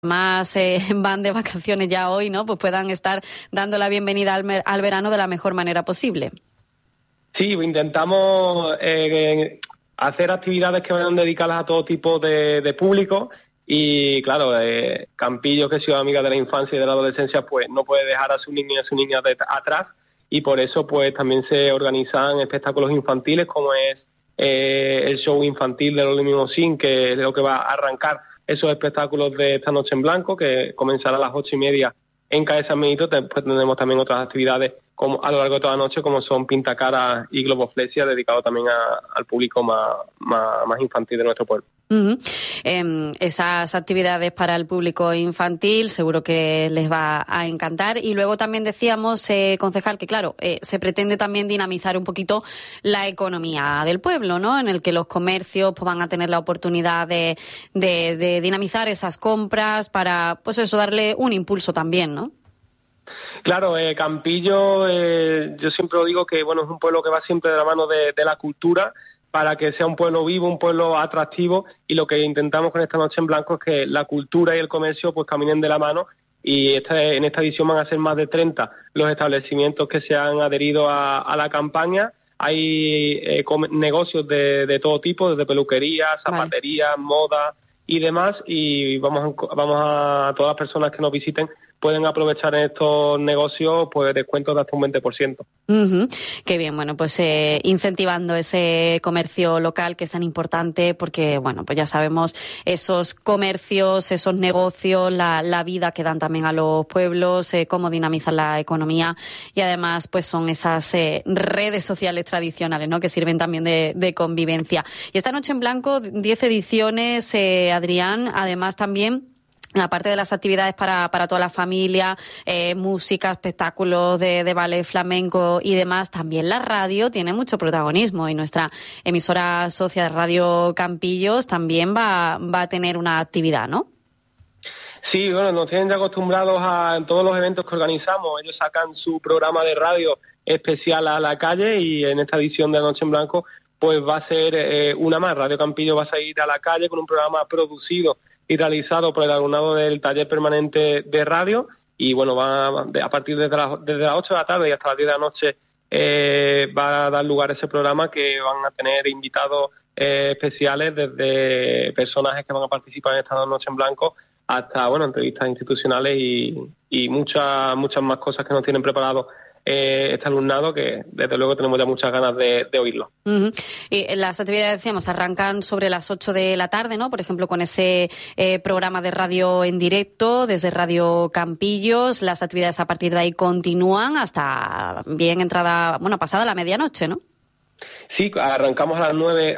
más van de vacaciones ya hoy, ¿no? Pues puedan estar dando la bienvenida al verano de la mejor manera posible. Sí, intentamos hacer actividades que vayan dedicadas a todo tipo de público y, claro, Campillo, que es ciudad amiga de la infancia y de la adolescencia, pues no puede dejar a sus niños y a sus niñas atrás, y por eso pues también se organizan espectáculos infantiles como es el show infantil de los Limosín, que es lo que va a arrancar esos espectáculos de esta noche en blanco, que comenzará a las 8:30 en Calle San Benito. Después tendremos también otras actividades como a lo largo de toda la noche, como son pintacaras y globoflexia, dedicado también al público más infantil de nuestro pueblo. Uh-huh. Esas actividades para el público infantil seguro que les va a encantar. Y luego también decíamos, concejal, que claro, se pretende también dinamizar un poquito la economía del pueblo, ¿no? En el que los comercios pues van a tener la oportunidad de dinamizar esas compras para, pues eso, darle un impulso también, ¿no? Claro, Campillo, yo siempre lo digo que bueno, es un pueblo que va siempre de la mano de la cultura, para que sea un pueblo vivo, un pueblo atractivo, y lo que intentamos con esta noche en blanco es que la cultura y el comercio pues caminen de la mano, y en esta edición van a ser más de 30 los establecimientos que se han adherido a la campaña. Hay negocios de todo tipo, desde peluquería, zapatería, moda y demás, y vamos a todas las personas que nos visiten pueden aprovechar en estos negocios pues descuentos de hasta un 20%. Uh-huh. Qué bien, bueno, pues incentivando ese comercio local que es tan importante porque, bueno, pues ya sabemos esos comercios, esos negocios, la vida que dan también a los pueblos, cómo dinamizan la economía, y además pues son esas redes sociales tradicionales, ¿no?, que sirven también de convivencia. Y esta noche en blanco, 10 ediciones, Adrián, además también, aparte de las actividades para toda la familia, música, espectáculos de ballet flamenco y demás, también la radio tiene mucho protagonismo, y nuestra emisora socia de Radio Campillos también va a tener una actividad, ¿no? Sí, bueno, nos tienen ya acostumbrados en todos los eventos que organizamos. Ellos sacan su programa de radio especial a la calle, y en esta edición de Noche en Blanco pues va a ser una más. Radio Campillo va a salir a la calle con un programa producido y realizado por el alumnado del taller permanente de radio, y bueno, va a partir desde las 8 de la tarde y hasta las 10 de la noche va a dar lugar a ese programa, que van a tener invitados especiales, desde personajes que van a participar en esta noche en blanco hasta, bueno, entrevistas institucionales y muchas más cosas que nos tienen preparado este alumnado, que desde luego tenemos ya muchas ganas de oírlo. Uh-huh. Y las actividades, decíamos, arrancan sobre las 8 de la tarde, ¿no? Por ejemplo, con ese programa de radio en directo desde Radio Campillos. Las actividades a partir de ahí continúan hasta bien entrada, bueno, pasada la medianoche, ¿no? Sí, arrancamos a las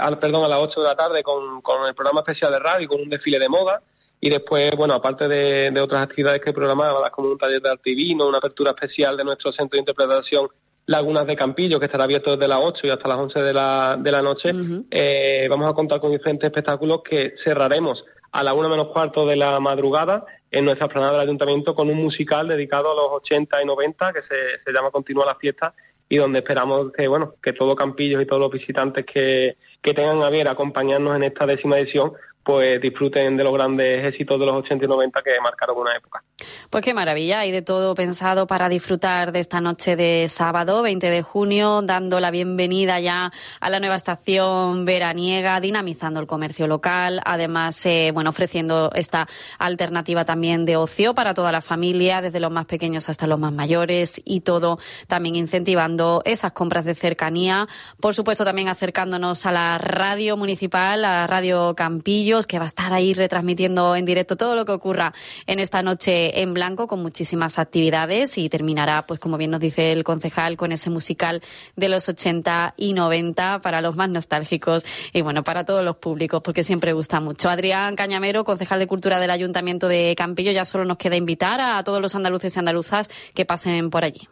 8 de la tarde con el programa especial de radio y con un desfile de moda. Y después, bueno, aparte de otras actividades que programaba, como un taller de arte y vino, una apertura especial de nuestro centro de interpretación Lagunas de Campillo, que estará abierto desde las 8 y hasta las 11 de la noche, uh-huh. Vamos a contar con diferentes espectáculos que cerraremos a la 1:15 de la madrugada en nuestra explanada del Ayuntamiento con un musical dedicado a los 80 y 90, que se llama Continúa la fiesta, y donde esperamos que todo Campillo y todos los visitantes que tengan a bien acompañarnos en esta 10ª edición pues disfruten de los grandes éxitos de los 80 y 90 que marcaron una época. Pues qué maravilla, hay de todo pensado para disfrutar de esta noche de sábado, 20 de junio, dando la bienvenida ya a la nueva estación veraniega, dinamizando el comercio local, además, ofreciendo esta alternativa también de ocio para toda la familia, desde los más pequeños hasta los más mayores, y todo también incentivando esas compras de cercanía, por supuesto también acercándonos a la radio municipal, a Radio Campillo, que va a estar ahí retransmitiendo en directo todo lo que ocurra en esta noche en blanco, con muchísimas actividades, y terminará, pues como bien nos dice el concejal, con ese musical de los 80 y 90 para los más nostálgicos y bueno, para todos los públicos, porque siempre gusta mucho. Adrián Cañamero, concejal de Cultura del Ayuntamiento de Campillo, ya solo nos queda invitar a todos los andaluces y andaluzas que pasen por allí.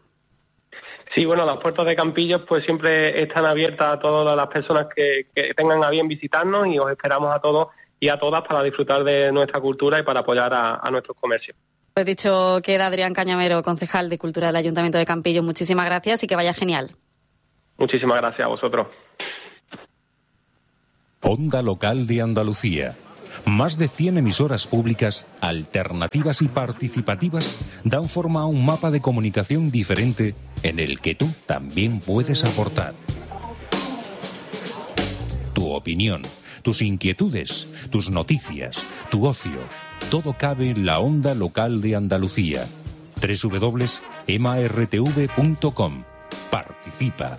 Sí, bueno, las puertas de Campillos pues siempre están abiertas a todas las personas que tengan a bien visitarnos, y os esperamos a todos y a todas para disfrutar de nuestra cultura y para apoyar a nuestros comercios. Pues dicho queda, Adrián Cañamero, concejal de Cultura del Ayuntamiento de Campillo, muchísimas gracias y que vaya genial. Muchísimas gracias a vosotros. Onda Local de Andalucía. Más de 100 emisoras públicas, alternativas y participativas dan forma a un mapa de comunicación diferente en el que tú también puedes aportar. Tu opinión, tus inquietudes, tus noticias, tu ocio, todo cabe en la onda local de Andalucía. www.emartv.com. Participa.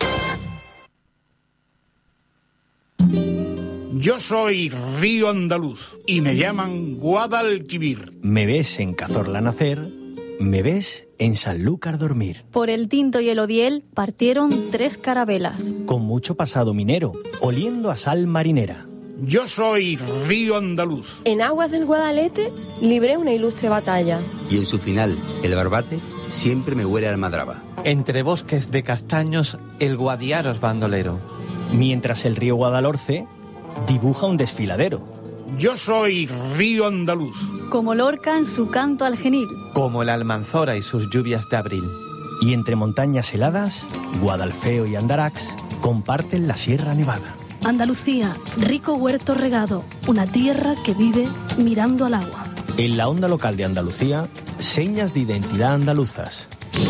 Yo soy Río Andaluz y me llaman Guadalquivir. Me ves en Cazorla nacer, me ves en Sanlúcar dormir. Por el Tinto y el Odiel partieron 3 carabelas. Con mucho pasado minero, oliendo a sal marinera. Yo soy Río Andaluz. En aguas del Guadalete libré una ilustre batalla. Y en su final, el Barbate siempre me huele a almadraba. Entre bosques de castaños, el Guadiaro es bandolero. Mientras el río Guadalhorce dibuja un desfiladero. Yo soy Río Andaluz. Como Lorca en su canto al genil. Como el Almanzora y sus lluvias de abril. Y entre montañas heladas, Guadalfeo y Andarax comparten la Sierra Nevada. Andalucía, rico huerto regado, una tierra que vive mirando al agua. En la onda local de Andalucía, señas de identidad andaluzas.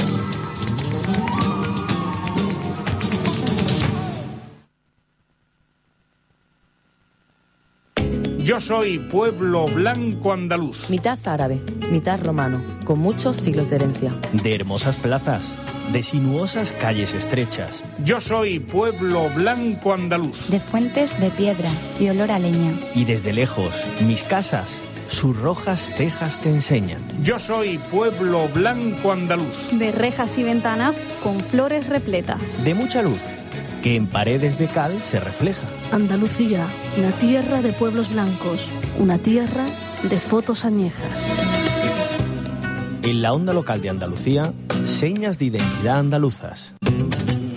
Yo soy pueblo blanco andaluz. Mitad árabe, mitad romano, con muchos siglos de herencia. De hermosas plazas, de sinuosas calles estrechas. Yo soy pueblo blanco andaluz. De fuentes de piedra y olor a leña. Y desde lejos, mis casas, sus rojas tejas te enseñan. Yo soy pueblo blanco andaluz. De rejas y ventanas con flores repletas. De mucha luz, que en paredes de cal se refleja. Andalucía, una tierra de pueblos blancos, una tierra de fotos añejas. En la onda local de Andalucía, señas de identidad andaluzas.